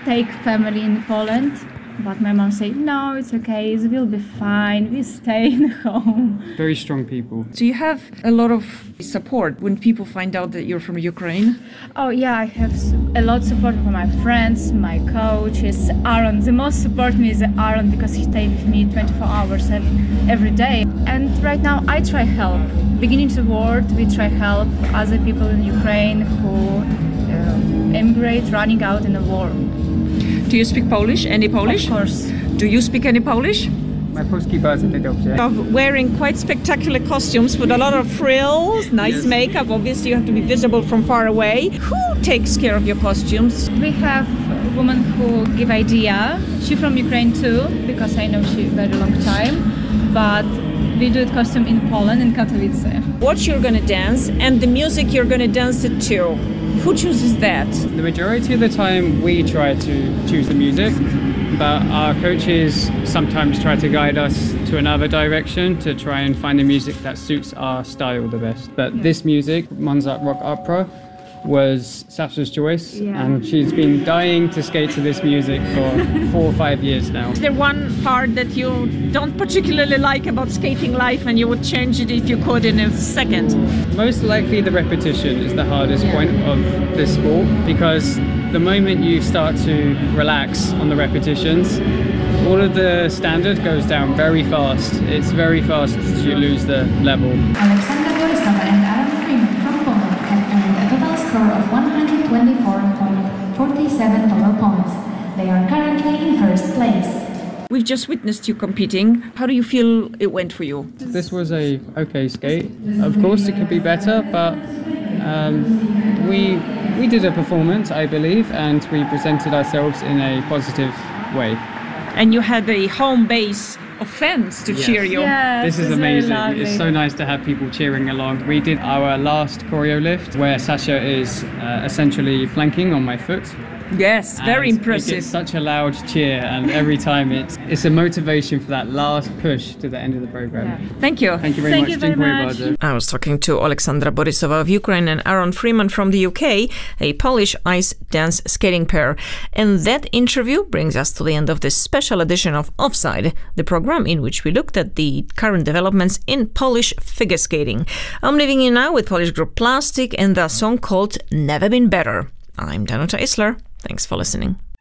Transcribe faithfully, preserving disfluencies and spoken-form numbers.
take family in Poland, but my mom said, no, it's okay, it will be fine, we stay in home. Very strong people. Do you have a lot of support when people find out that you're from Ukraine? Oh yeah, I have a lot of support from my friends, my coach is Aaron. The most support me is Aaron because he stays with me twenty-four hours every day. And right now I try help. Beginning the war, we try help other people in Ukraine who uh, emigrate, running out in the war. Do you speak Polish? Any Polish? Of course. Do you speak any Polish? My polski bardzo dobrze. Of wearing quite spectacular costumes with a lot of frills, nice Yes. makeup. Obviously, you have to be visible from far away. Who takes care of your costumes? We have a woman who give idea. She from Ukraine too, because I know she very long time. But we do it costume in Poland, in Katowice. What you're gonna dance and the music you're gonna dance it to. Who chooses that? The majority of the time we try to choose the music, but our coaches sometimes try to guide us to another direction to try and find the music that suits our style the best. But yeah. This music, Mozart Rock Opera, was Sasha's choice, yeah. and she's been dying to skate to this music for four or five years now. Is there one part that you don't particularly like about skating life and you would change it if you could in a second? Most likely the repetition is the hardest yeah. point of this sport, because the moment you start to relax on the repetitions, all of the standard goes down very fast. It's very fast to lose the level. Aleksandra Borisova and Aaron Freeman from Poland have earned a total score of one hundred twenty-four point four seven total points. They are currently in first place. We've just witnessed you competing. How do you feel it went for you? This was a okay skate. Of course, it could be better, but um, we we did a performance, I believe, and we presented ourselves in a positive way. And you had a home base of fans to Yes. cheer you. Yes, This is it's very amazing. lovely. It's so nice to have people cheering along. We did our last choreo lift where Sasha is uh, essentially planking on my foot. Yes, very And impressive. It gets such a loud cheer, and every time it's it's a motivation for that last push to the end of the program. Yeah. Thank you. Thank you very Thank much. you very Dziękuję much. bardzo. I was talking to Aleksandra Borisova of Ukraine and Aaron Freeman from the U K, a Polish ice dance skating pair. And that interview brings us to the end of this special edition of Offside, the program in which we looked at the current developments in Polish figure skating. I'm leaving you now with Polish group Plastic and their song called Never Been Better. I'm Danuta Isler. Thanks for listening.